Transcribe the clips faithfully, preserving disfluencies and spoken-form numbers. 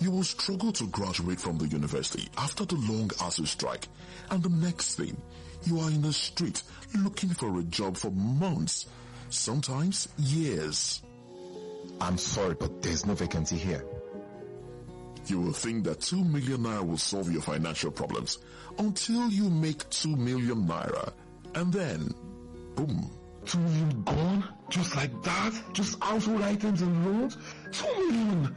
You will struggle to graduate from the university after the long A S U strike, and the next thing, you are in the street looking for a job for months, sometimes years. I'm sorry, but there's no vacancy here. You will think that two million naira will solve your financial problems until you make two million naira, and then, boom. Two million gone? Just like that? Just household items and loans? Two million!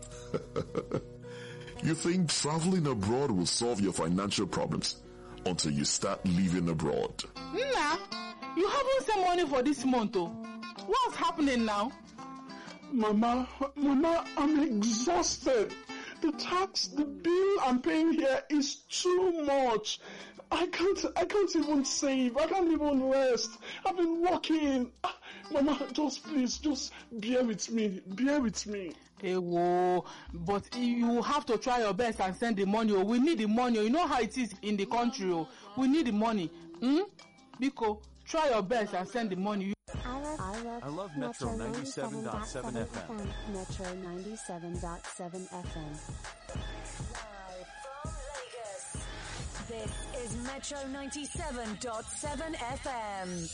You think traveling abroad will solve your financial problems until you start living abroad. Nna, you haven't sent money for this month, oh. What's happening now? Mama, Mama, I'm exhausted. The tax, the bill I'm paying here is too much. I can't, I can't even save. I can't even rest. I've been working. Mama, just please, just bear with me. Bear with me. Hey, whoa. But you have to try your best and send the money. Oh. We need the money. You know how it is in the country. Oh. We need the money. Hmm? Biko, try your best and send the money. I love, I love, I love Metro, Metro ninety-seven point seven F M. Metro ninety-seven point seven F M. Live from Lagos. This is Metro ninety-seven point seven F M.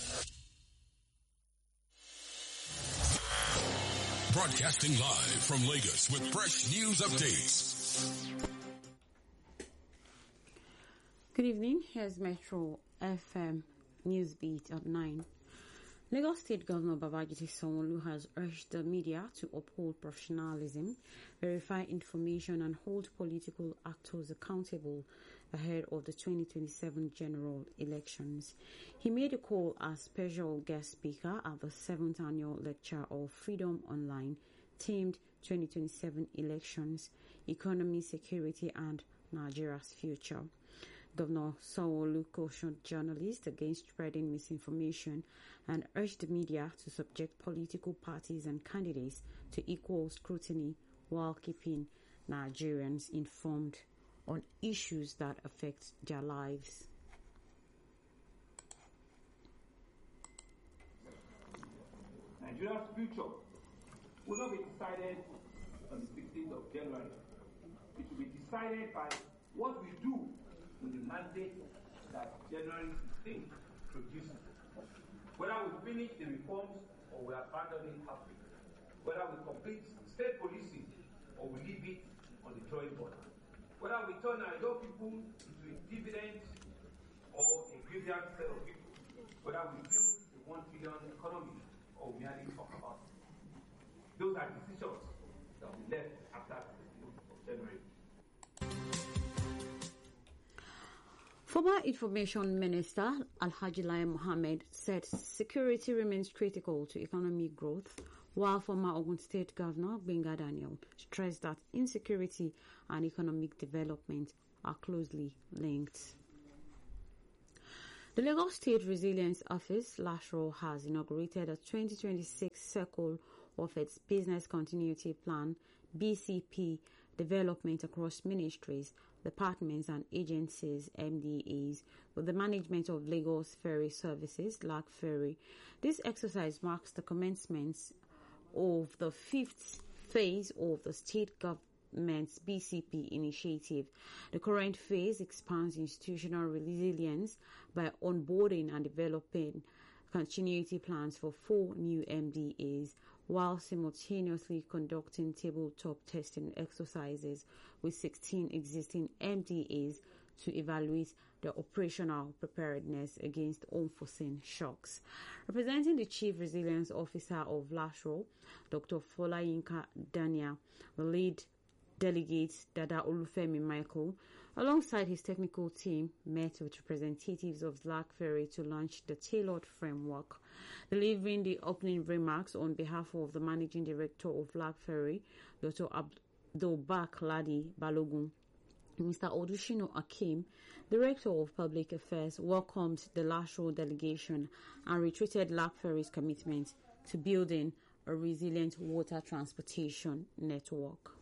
Broadcasting live from Lagos with fresh news updates. Good evening. Here's Metro F M Newsbeat at nine. Lagos State Governor Babajide Sanwo-Olu has urged the media to uphold professionalism, verify information, and hold political actors accountable ahead of the twenty twenty-seven general elections. He made a call as special guest speaker at the seventh annual lecture of Freedom Online, themed twenty twenty-seven Elections, Economy, Security, and Nigeria's Future. Governor Sanwo-Olu cautioned journalists against spreading misinformation and urged the media to subject political parties and candidates to equal scrutiny while keeping Nigerians informed on issues that affect their lives. Nigeria's future will not be decided on the sixteenth of January. It will be decided by what we do with the mandate that January sixteenth produces. Whether we finish the reforms or we abandon it halfway. Whether we complete state policing or we leave it on the drawing board. Whether we turn our young people into a dividend or a graveyard set of people. Whether we build a one trillion economy or we merely talk about it. Those are decisions that will be left after the sixteenth of January. Former Information Minister Alhaji Lai Mohammed said security remains critical to economic growth, while former Ogun State Governor Gbenga Daniel stressed that insecurity and economic development are closely linked. The Lagos State Resilience Office, LASRO, has inaugurated a twenty twenty-six circle of its Business Continuity Plan, B C P, development across ministries, departments and agencies, M D As, with the management of Lagos Ferry Services, Lag Ferry. This exercise marks the commencement of the fifth phase of the state government's B C P initiative. The current phase expands institutional resilience by onboarding and developing continuity plans for four new M D As, while simultaneously conducting tabletop testing exercises with sixteen existing M D As to evaluate the operational preparedness against unforeseen shocks. Representing the Chief Resilience Officer of LASRO, Doctor Folayinka Dania, the lead delegate Dada Olufemi Michael, alongside his technical team, met with representatives of Lag Ferry to launch the tailored framework. Delivering the opening remarks on behalf of the Managing Director of Lag Ferry, Doctor Abdulbak Ladi Balogun, Mister Odushino Akim, Director of Public Affairs, welcomed the LASRO delegation and reiterated Lag Ferry's commitment to building a resilient water transportation network.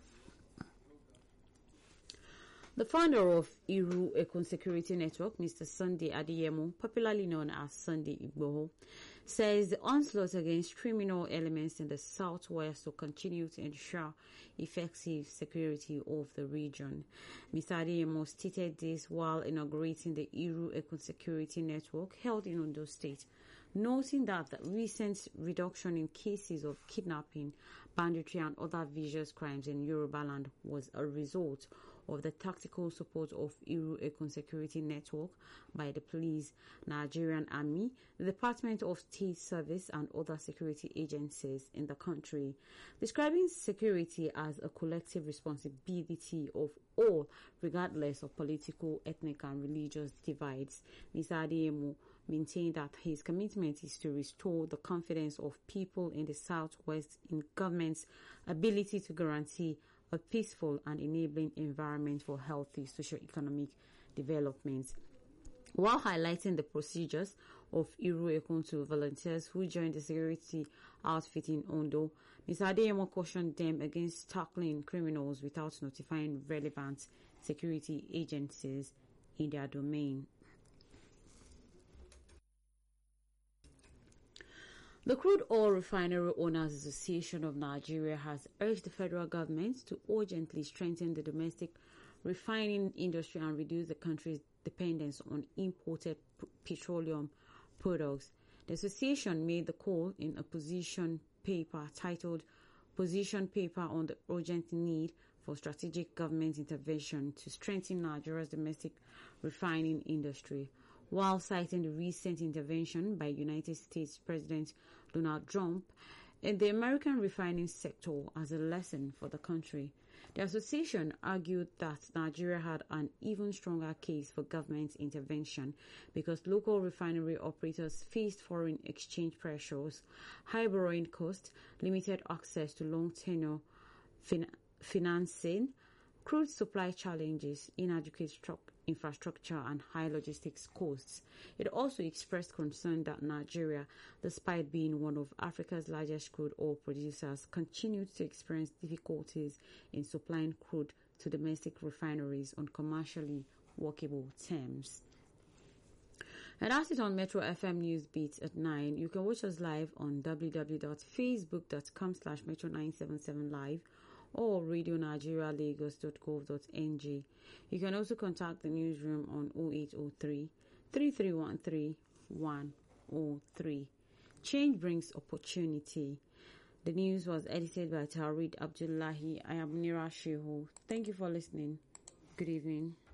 The founder of Iru Econ Security Network, Mister Sunday Adeyemo, popularly known as Sunday Igboho, says the onslaught against criminal elements in the southwest will continue to ensure effective security of the region. Mister Adeyemo stated this while inaugurating the Iru Ekun Security Network held in Ondo State, noting that the recent reduction in cases of kidnapping, banditry and other vicious crimes in Yorubaland was a result of the tactical support of Iru Ekun Security Network by the police, Nigerian Army, the Department of State Service and other security agencies in the country, describing security as a collective responsibility of all, regardless of political, ethnic and religious divides. Mister Adeyemo maintained that his commitment is to restore the confidence of people in the Southwest in government's ability to guarantee a peaceful and enabling environment for healthy socio-economic development. While highlighting the procedures of Iru Ekun to volunteers who joined the security outfit in Ondo, Mister Adeyemo cautioned them against tackling criminals without notifying relevant security agencies in their domain. The Crude Oil Refinery Owners Association of Nigeria has urged the federal government to urgently strengthen the domestic refining industry and reduce the country's dependence on imported petroleum products. The association made the call in a position paper titled Position Paper on the Urgent Need for Strategic Government Intervention to Strengthen Nigeria's Domestic Refining Industry, while citing the recent intervention by United States President Donald Trump in the American refining sector as a lesson for the country. The association argued that Nigeria had an even stronger case for government intervention because local refinery operators faced foreign exchange pressures, high borrowing costs, limited access to long tenure fin- financing, crude supply challenges, inadequate stock infrastructure and high logistics costs. It also expressed concern that Nigeria, despite being one of Africa's largest crude oil producers, continued to experience difficulties in supplying crude to domestic refineries on commercially workable terms. And that's it on Metro F M News Beat at nine. You can watch us live on w w w dot facebook dot com slash metro nine seven seven live or radio nigeria lagos dot gov dot n g. You can also contact the newsroom on oh eight oh three, three three one three, one oh three. Change brings opportunity. The news was edited by Taurid Abdullahi. I am Nira Shehu. Thank you for listening. Good evening.